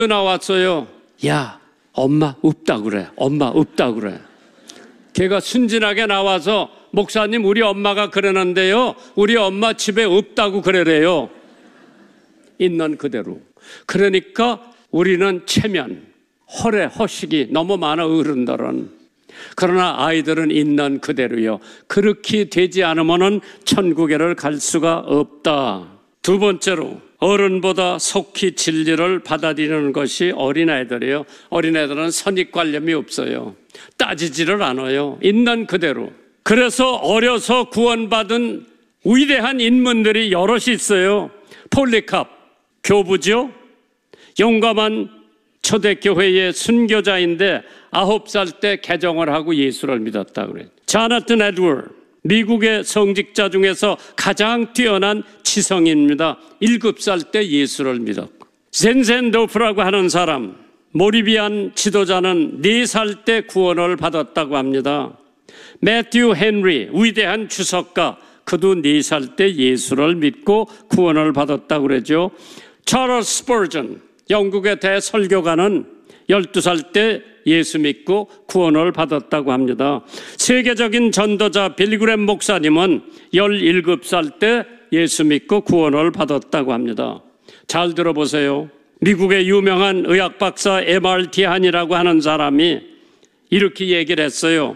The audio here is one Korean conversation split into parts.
나왔어요. 야, 엄마 없다 그래. 엄마 없다 그래. 걔가 순진하게 나와서 목사님 우리 엄마가 그러는데요. 우리 엄마 집에 없다고 그래래요. 있는 그대로. 그러니까 우리는 체면, 허례, 허식이 너무 많아 어른들은. 그러나 아이들은 있는 그대로요. 그렇게 되지 않으면 천국에를 갈 수가 없다. 두 번째로 어른보다 속히 진리를 받아들이는 것이 어린아이들이에요. 어린아이들은 선입관념이 없어요. 따지지를 않아요. 있는 그대로. 그래서 어려서 구원받은 위대한 인물들이 여럿이 있어요. 폴리캅, 교부죠. 용감한 초대교회의 순교자인데 9살 때 개종을 하고 예수를 믿었다 그래요. 자나튼 에드워드, 미국의 성직자 중에서 가장 뛰어난 지성인입니다. 7살 때 예수를 믿었고, 젠센도프라고 하는 사람, 모리비안 지도자는 4살 때 구원을 받았다고 합니다. 매튜 헨리, 위대한 주석가, 그도 4살 때 예수를 믿고 구원을 받았다고 그러죠. 찰스 스퍼전, 영국의 대설교가는 12살 때 예수 믿고 구원을 받았다고 합니다. 세계적인 전도자 빌리그램 목사님은 17살 때 예수 믿고 구원을 받았다고 합니다. 잘 들어보세요. 미국의 유명한 의학 박사 M.R.T. 한이라고 하는 사람이 이렇게 얘기를 했어요.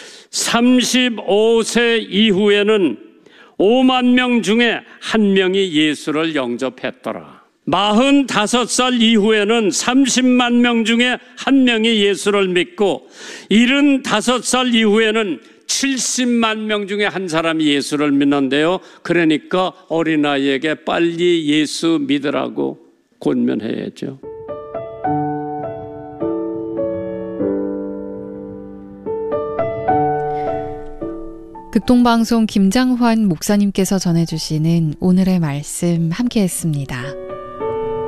35세 이후에는 5만 명 중에 1명이 예수를 영접했더라. 45살 이후에는 30만 명 중에 1명이 예수를 믿고 75살 이후에는 70만 명 중에 한 사람이 예수를 믿는데요. 그러니까 어린아이에게 빨리 예수 믿으라고 권면해야죠. 극동방송 김장환 목사님께서 전해주시는 오늘의 말씀 함께했습니다.